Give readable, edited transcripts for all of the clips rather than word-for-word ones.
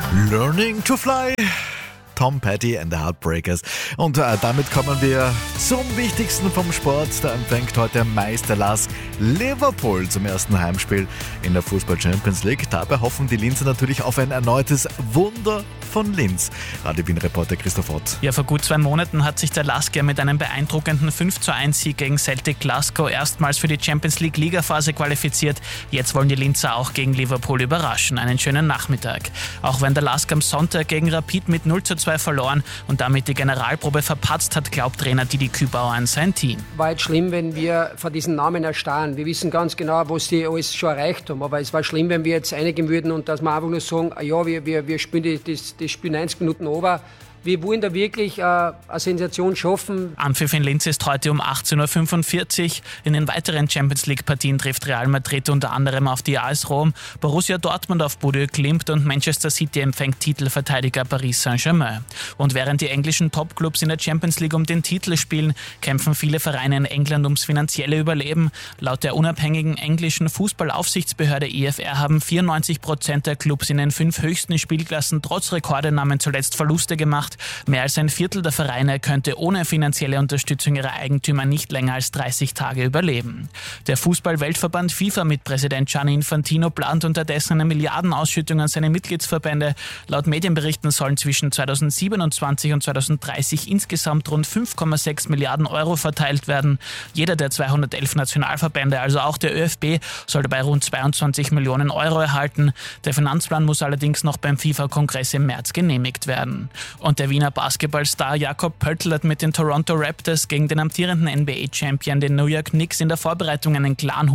Learning to Fly, Tom Petty and the Heartbreakers. Und damit kommen wir zum Wichtigsten vom Sport. Da empfängt heute Meister LASK Liverpool zum ersten Heimspiel in der Fußball-Champions League. Dabei hoffen die Linzer natürlich auf ein erneutes Wunder von Linz. Radio Wien-Reporter Christoph Ott. Ja, vor gut 2 Monaten hat sich der LASK ja mit einem beeindruckenden 5:1-Sieg gegen Celtic Glasgow erstmals für die Champions League Ligaphase qualifiziert. Jetzt wollen die Linzer auch gegen Liverpool überraschen. Einen schönen Nachmittag. Auch wenn der LASK am Sonntag gegen Rapid mit 0:2 verloren und damit die Generalprobe verpatzt hat, glaubt Trainer Didi Kübauer an sein Team. War jetzt schlimm, wenn wir vor diesen Namen erstarren. Wir wissen ganz genau, was die alles schon erreicht haben. Aber es war schlimm, wenn wir jetzt einigen würden und dass wir einfach nur sagen, ja, wir spielen das Spiel 90 Minuten over. Wir wollen da wirklich eine Sensation schaffen. Anpfiff in Linz ist heute um 18:45 Uhr. In den weiteren Champions-League-Partien trifft Real Madrid unter anderem auf die AS Rom, Borussia Dortmund auf Bordeaux Glimt und Manchester City empfängt Titelverteidiger Paris Saint-Germain. Und während die englischen Topclubs in der Champions League um den Titel spielen, kämpfen viele Vereine in England ums finanzielle Überleben. Laut der unabhängigen englischen Fußballaufsichtsbehörde EFR haben 94% der Clubs in den 5 höchsten Spielklassen trotz Rekordeinnahmen zuletzt Verluste gemacht. Mehr als ein Viertel der Vereine könnte ohne finanzielle Unterstützung ihrer Eigentümer nicht länger als 30 Tage überleben. Der Fußball-Weltverband FIFA mit Präsident Gianni Infantino plant unterdessen eine Milliardenausschüttung an seine Mitgliedsverbände. Laut Medienberichten sollen zwischen 2027 und 2030 insgesamt rund 5,6 Milliarden Euro verteilt werden. Jeder der 211 Nationalverbände, also auch der ÖFB, soll dabei rund 22 Millionen Euro erhalten. Der Finanzplan muss allerdings noch beim FIFA-Kongress im März genehmigt werden. Und der Wiener Basketballstar Jakob Pöltl hat mit den Toronto Raptors gegen den amtierenden NBA-Champion, den New York Knicks, in der Vorbereitung einen klaren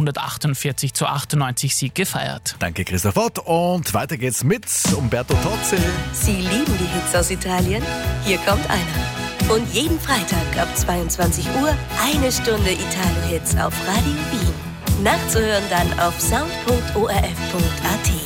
148:98 Sieg gefeiert. Danke Christoph Ott und weiter geht's mit Umberto Tozzi. Sie lieben die Hits aus Italien? Hier kommt einer. Und jeden Freitag ab 22 Uhr 1 Stunde Italo-Hits auf Radio Wien. Nachzuhören dann auf sound.orf.at.